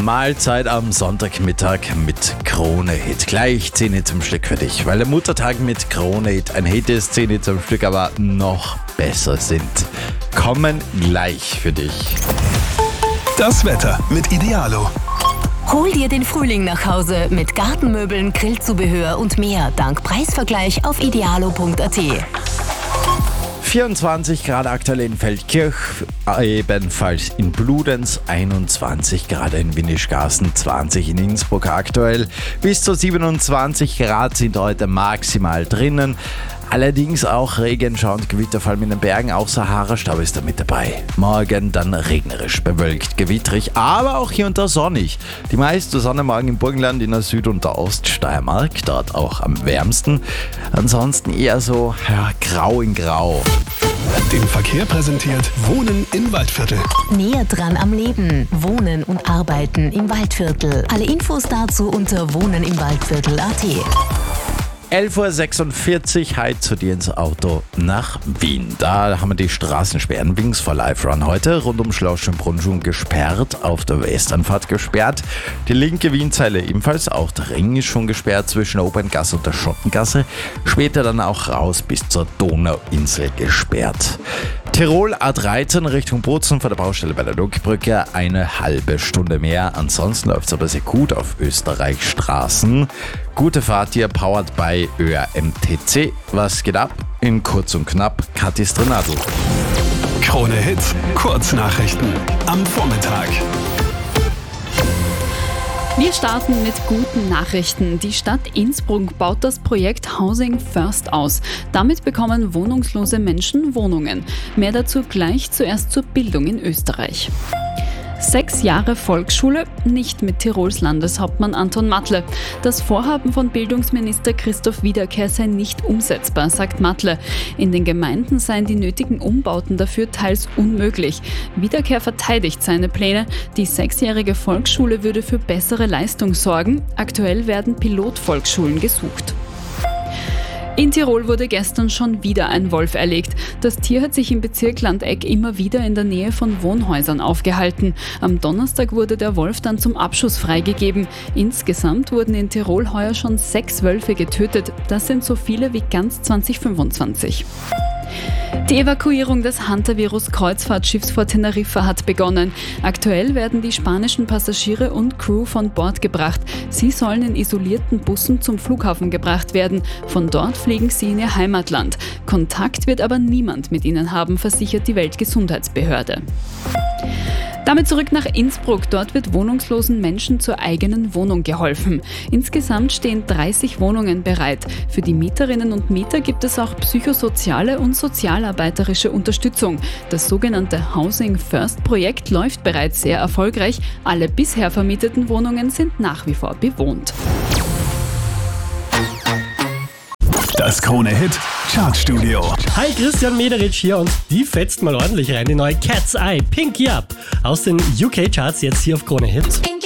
Mahlzeit am Sonntagmittag mit Krone-Hit. Gleich 10 zum Stück für dich, weil der Muttertag mit Krone-Hit ein Hit ist, 10 zum Stück aber noch besser sind. Kommen gleich für dich. Das Wetter mit Idealo. Hol dir den Frühling nach Hause mit Gartenmöbeln, Grillzubehör und mehr dank Preisvergleich auf idealo.at. 24 Grad aktuell in Feldkirch, ebenfalls in Bludenz, 21 Grad in Windischgarsten, 20 in Innsbruck aktuell. Bis zu 27 Grad sind heute maximal drinnen. Allerdings auch Regenschauer und Gewitter, vor allem in den Bergen, auch Sahara-Staub ist da mit dabei. Morgen dann regnerisch, bewölkt, gewittrig, aber auch hier und da sonnig. Die meiste Sonne morgen im Burgenland, in der Süd- und der Oststeiermark, dort auch am wärmsten. Ansonsten eher so grau in grau. Den Verkehr präsentiert Wohnen im Waldviertel. Näher dran am Leben. Wohnen und Arbeiten im Waldviertel. Alle Infos dazu unter wohnenimwaldviertel.at. 11.46 Uhr, heute zu dir ins Auto nach Wien. Da haben wir die Straßensperren Wings for Life Run heute rund um Schloss Schönbrunn schon gesperrt, auf der Westernfahrt gesperrt. Die linke Wienzeile ebenfalls, auch der Ring ist schon gesperrt zwischen der Oberngasse und der Schottengasse. Später dann auch raus bis zur Donauinsel gesperrt. Tirol A13 Richtung Bozen vor der Baustelle bei der Duckbrücke, eine halbe Stunde mehr. Ansonsten läuft es aber sehr gut auf Österreichstraßen. Gute Fahrt hier, powered by ÖRMTC. Was geht ab? In kurz und knapp, Kathi Strenadl. Krone Hit, Kurznachrichten am Vormittag. Wir starten mit guten Nachrichten. Die Stadt Innsbruck baut das Projekt Housing First aus. Damit bekommen wohnungslose Menschen Wohnungen. Mehr dazu gleich, zuerst zur Bildung in Österreich. 6 Jahre Volksschule, nicht mit Tirols Landeshauptmann Anton Matle. Das Vorhaben von Bildungsminister Christoph Wiederkehr sei nicht umsetzbar, sagt Matle. In den Gemeinden seien die nötigen Umbauten dafür teils unmöglich. Wiederkehr verteidigt seine Pläne. Die 6-jährige Volksschule würde für bessere Leistung sorgen. Aktuell werden Pilotvolksschulen gesucht. In Tirol wurde gestern schon wieder ein Wolf erlegt. Das Tier hat sich im Bezirk Landeck immer wieder in der Nähe von Wohnhäusern aufgehalten. Am Donnerstag wurde der Wolf dann zum Abschuss freigegeben. Insgesamt wurden in Tirol heuer schon 6 Wölfe getötet. Das sind so viele wie ganz 2025. Die Evakuierung des Hantavirus-Kreuzfahrtschiffs vor Teneriffa hat begonnen. Aktuell werden die spanischen Passagiere und Crew von Bord gebracht. Sie sollen in isolierten Bussen zum Flughafen gebracht werden. Von dort fliegen sie in ihr Heimatland. Kontakt wird aber niemand mit ihnen haben, versichert die Weltgesundheitsbehörde. Damit zurück nach Innsbruck. Dort wird wohnungslosen Menschen zur eigenen Wohnung geholfen. Insgesamt stehen 30 Wohnungen bereit. Für die Mieterinnen und Mieter gibt es auch psychosoziale und sozialarbeiterische Unterstützung. Das sogenannte Housing First Projekt läuft bereits sehr erfolgreich. Alle bisher vermieteten Wohnungen sind nach wie vor bewohnt. Das Krone Hit Chartstudio. Hi, Christian Mederitsch hier und die fetzt mal ordentlich rein. Die neue Cat's Eye, Pinky Up aus den UK-Charts jetzt hier auf Krone Hit.